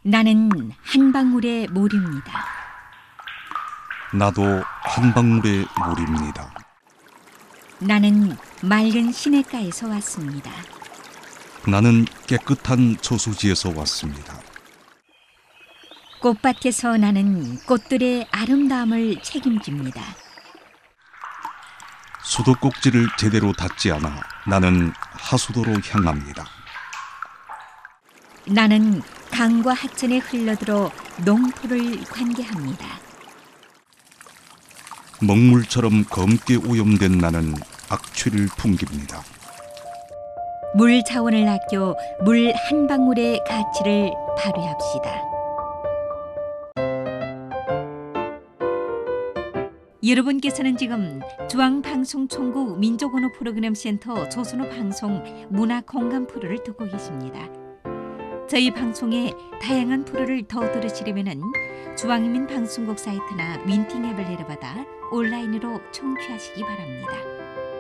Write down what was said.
나는 한 방울의 모류입니다. 나도 한 방울의 물입니다. 나는 맑은 시냇가에서 왔습니다. 나는 깨끗한 저수지에서 왔습니다. 꽃밭에서 나는 꽃들의 아름다움을 책임집니다. 수도꼭지를 제대로 닫지 않아 나는 하수도로 향합니다. 나는 강과 하천에 흘러들어 농토를 관계합니다. 먹물처럼 검게 오염된 나는 악취를 풍깁니다. 물 자원을 아껴 물 한 방울의 가치를 발휘합시다. 여러분께서는 지금 중앙방송총국 민족언어 프로그램센터 조선어 방송 문화공감 프로를 듣고 계십니다. 저희 방송의 다양한 프로를 더 들으시려면 중앙인민방송국 사이트나 윈팅 앱을 내려받아 온라인으로 청취하시기 바랍니다.